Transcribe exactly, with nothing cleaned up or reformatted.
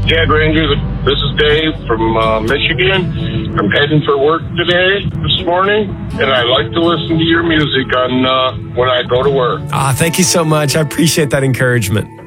Yeah, Granger, this is Dave from uh, Michigan. I'm heading for work today, this morning, and I like to listen to your music on uh, when I go to work. Ah, thank you so much. I appreciate that encouragement.